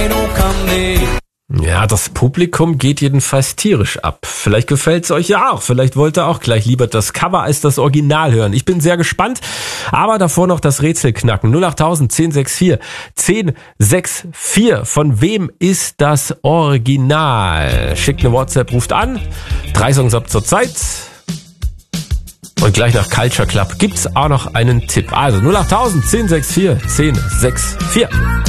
Ja, das Publikum geht jedenfalls tierisch ab. Vielleicht gefällt's euch ja auch. Vielleicht wollt ihr auch gleich lieber das Cover als das Original hören. Ich bin sehr gespannt. Aber davor noch das Rätsel knacken. 08000 1064 1064. Von wem ist das Original? Schickt eine WhatsApp, ruft an. 3 Songs ab zur Zeit. Und gleich nach Culture Club gibt's auch noch einen Tipp. Also 08000 1064 1064.